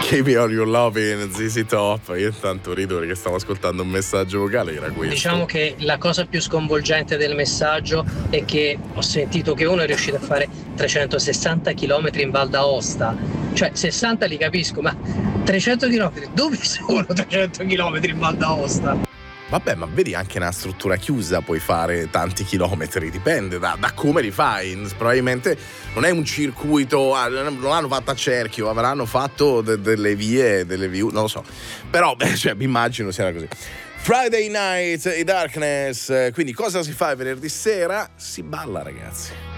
Keep Me On Your Lovin', ZZ Top. Io intanto rido perché stavo ascoltando un messaggio vocale che era questo. Diciamo che la cosa più sconvolgente del messaggio è che ho sentito che uno è riuscito a fare 360 km in Val d'Aosta. Cioè 60 li capisco, ma 300 km, dove sono 300 km in Val d'Aosta? Vabbè, ma vedi, anche una struttura chiusa puoi fare tanti chilometri, dipende da come li fai. Probabilmente non è un circuito, non l'hanno fatto a cerchio, avranno fatto delle vie, non lo so. Però, mi immagino sia così. Friday Night, i Darkness, quindi cosa si fa venerdì sera? Si balla, ragazzi.